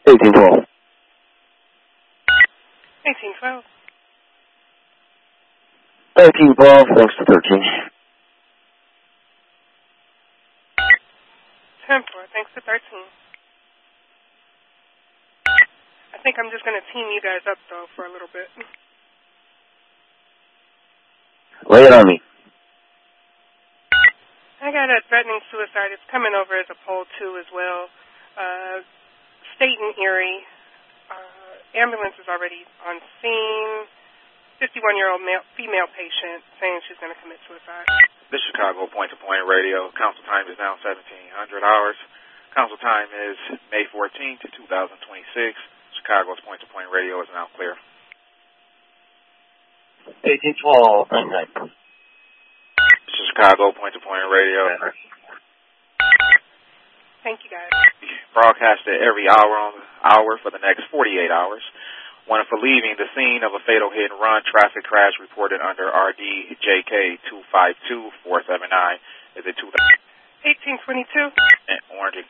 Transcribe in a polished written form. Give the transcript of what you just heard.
1812. 1812. 1812, thanks to 13. 10-4, thanks to 13. I think I'm just going to team you guys up, though, for a little bit. Lay it on me. I got a threatening suicide. It's coming over as a poll, too, as well. State in Erie. Ambulance is already on scene. 51-year-old female patient saying she's going to commit suicide. This Chicago point-to-point radio. Council time is now 1700 hours. Council time is May 14th, 2026. Chicago's point-to-point radio is now clear. 1812, 99. This is Chicago point-to-point radio. Thank you, guys. Broadcasted every hour for the next 48 hours. One for leaving the scene of a fatal hit-and-run traffic crash reported under RDJK 252479 is it 1822. Orange